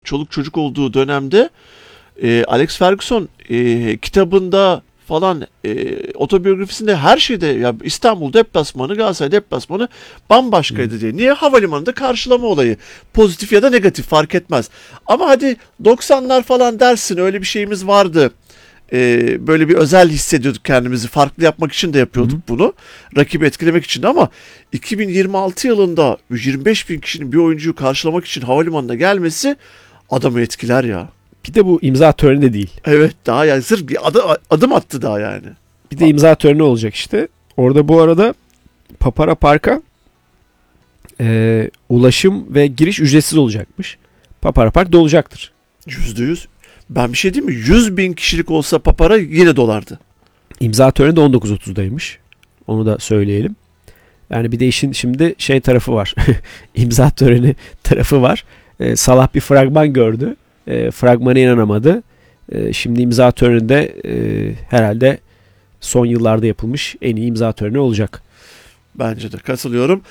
çoluk çocuk olduğu dönemde Alex Ferguson kitabında falan otobiyografisinde her şeyde ya İstanbul deplasmanı, Galatasaray deplasmanı bambaşkaydı diye. Niye? Havalimanında karşılama olayı. Pozitif ya da negatif fark etmez. Ama hadi 90'lar falan dersin, öyle bir şeyimiz vardı. Böyle bir özel hissediyorduk kendimizi. Farklı yapmak için de yapıyorduk bunu. Rakibi etkilemek için de, ama 2026 yılında 25 bin kişinin bir oyuncuyu karşılamak için havalimanına gelmesi adamı etkiler ya. Bir de bu imza töreni de değil. Evet, daha yani sırf bir adım attı daha yani. Bir de imza töreni olacak işte. Orada bu arada Papara Park'a ulaşım ve giriş ücretsiz olacakmış. Papara Park dolacaktır. %100. Ben bir şey diyeyim mi? 100 bin kişilik olsa Papara yine dolardı. İmza töreni de 19.30'daymış. Onu da söyleyelim. Yani bir de işin şimdi şey tarafı var. İmza töreni tarafı var. Salah bir fragman gördü. Fragmana inanamadı. Şimdi imza töreninde herhalde son yıllarda yapılmış en iyi imza töreni olacak. Bence de katılıyorum.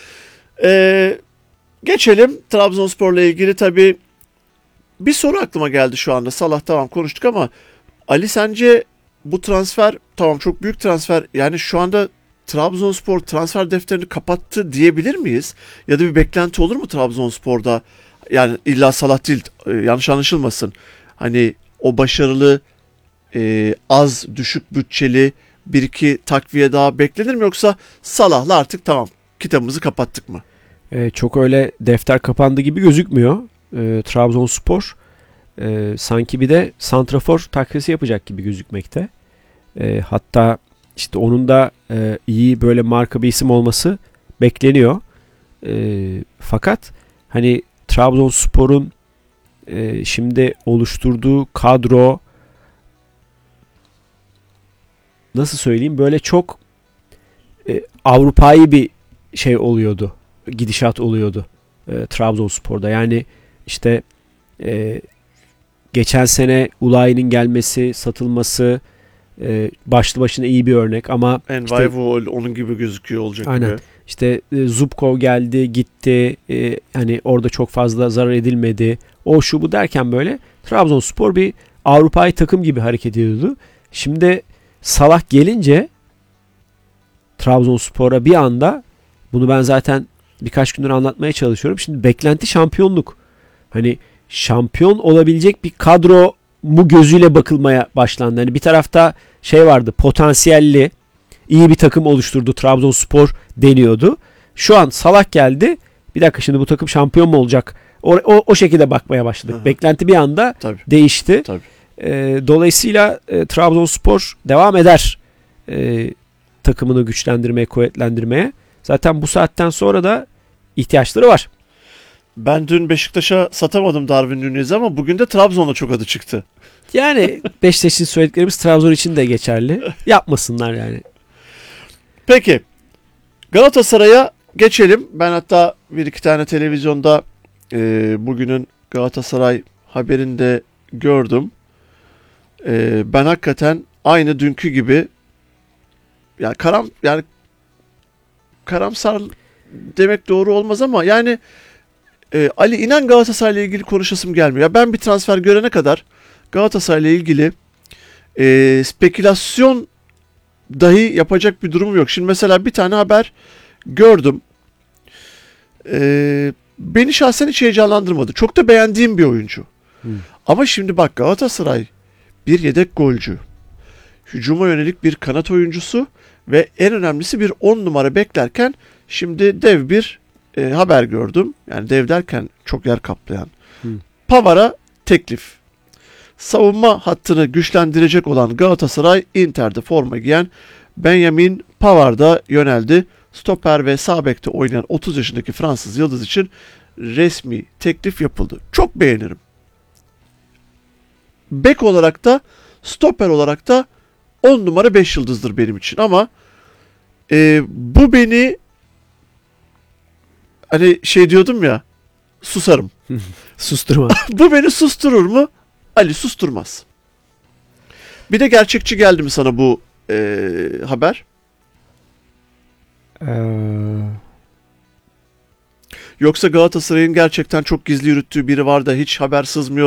Geçelim Trabzonspor'la ilgili. Tabii bir soru aklıma geldi şu anda. Salah tamam konuştuk ama Ali, sence bu transfer tamam çok büyük transfer, yani şu anda Trabzonspor transfer defterini kapattı diyebilir miyiz? Ya da bir beklenti olur mu Trabzonspor'da? Yani illa Salah değil, yanlış anlaşılmasın. Hani o başarılı, az düşük bütçeli bir iki takviye daha beklenir mi, yoksa Salah'la artık tamam kitabımızı kapattık mı? Çok öyle defter kapandı gibi gözükmüyor. Trabzonspor sanki bir de santrafor takviyesi yapacak gibi gözükmekte. Hatta işte onun da iyi böyle marka bir isim olması bekleniyor. Fakat hani Trabzonspor'un şimdi oluşturduğu kadro, nasıl söyleyeyim, böyle çok Avrupa'yı bir şey oluyordu. Gidişat oluyordu Trabzonspor'da. Yani işte geçen sene Ulayi'nin gelmesi, satılması başlı başına iyi bir örnek ama Envayvol işte, onun gibi gözüküyor olacak aynen. gibi. İşte Zubkov geldi, gitti. Hani orada çok fazla zarar edilmedi. O şu bu derken böyle Trabzonspor bir Avrupa'yı takım gibi hareket ediyordu. Şimdi Salah gelince Trabzonspor'a bir anda, bunu ben zaten birkaç gündür anlatmaya çalışıyorum. Şimdi beklenti şampiyonluk. Hani şampiyon olabilecek bir kadro mu gözüyle bakılmaya başlandı. Hani bir tarafta şey vardı, potansiyelli iyi bir takım oluşturdu Trabzonspor deniyordu. Şu an Salah geldi. Bir dakika, şimdi bu takım şampiyon mu olacak? O şekilde bakmaya başladık. Aha. Beklenti bir anda değişti. Tabii. Dolayısıyla Trabzonspor devam eder takımını güçlendirmeye, kuvvetlendirmeye. Zaten bu saatten sonra da ihtiyaçları var. Ben dün Beşiktaş'a satamadım Darwin Nunez'i ama bugün de Trabzon'da çok adı çıktı. Yani Beşiktaş'ın söylediklerimiz Trabzon için de geçerli. Yapmasınlar yani. Peki. Galatasaray'a geçelim. Ben hatta bir iki tane televizyonda bugünün Galatasaray haberinde gördüm. Ben hakikaten aynı dünkü gibi yani karamsar demek doğru olmaz ama yani Ali, inan Galatasaray'la ilgili konuşasım gelmiyor. Ya ben bir transfer görene kadar Galatasaray'la ilgili spekülasyon dahi yapacak bir durumum yok. Şimdi mesela bir tane haber gördüm. Beni şahsen hiç heyecanlandırmadı. Çok da beğendiğim bir oyuncu. Ama şimdi bak, Galatasaray bir yedek golcü, hücuma yönelik bir kanat oyuncusu ve en önemlisi bir 10 numara beklerken şimdi dev bir haber gördüm. Yani dev derken çok yer kaplayan. Pavar'a teklif. Savunma hattını güçlendirecek olan Galatasaray, Inter'de forma giyen Benjamin Pavard'a yöneldi. Stoper ve sağ bekte oynayan 30 yaşındaki Fransız yıldız için resmi teklif yapıldı. Çok beğenirim. Bek olarak da stoper olarak da 10 numara 5 yıldızdır benim için ama bu beni, hani şey diyordum ya, susarım. Susturmaz. Bu beni susturur mu? Ali, susturmaz. Bir de gerçekçi geldi mi sana bu haber? Yoksa Galatasaray'ın gerçekten çok gizli yürüttüğü biri var da hiç haber sızmıyor